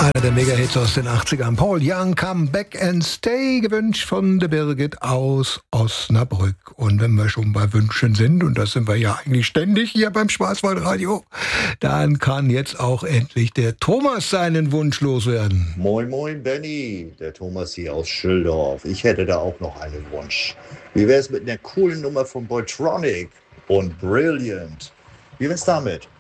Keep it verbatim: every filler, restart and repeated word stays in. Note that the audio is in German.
Einer der Mega-Hits aus den achtzigern. Paul Young, Come Back and Stay, gewünscht von der Birgit aus Osnabrück. Und wenn wir schon bei Wünschen sind, und das sind wir ja eigentlich ständig hier beim Schwarzwaldradio, dann kann jetzt auch endlich der Thomas seinen Wunsch loswerden. Moin, moin, Benny. Der Thomas hier aus Schildorf. Ich hätte da auch noch einen Wunsch. Wie wäre es mit einer coolen Nummer von Boytronic und Brilliant? Wie wär's damit?